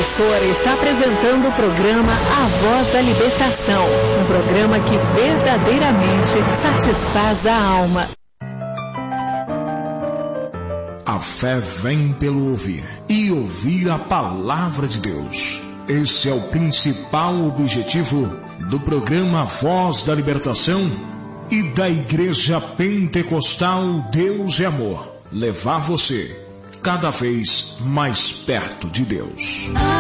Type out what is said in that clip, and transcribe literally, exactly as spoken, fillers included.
emissora está apresentando o programa A Voz da Libertação, um programa que verdadeiramente satisfaz a alma. A fé vem pelo ouvir, e ouvir a palavra de Deus. Esse é o principal objetivo do programa Voz da Libertação e da Igreja Pentecostal Deus é Amor. Levar você cada vez mais perto de Deus.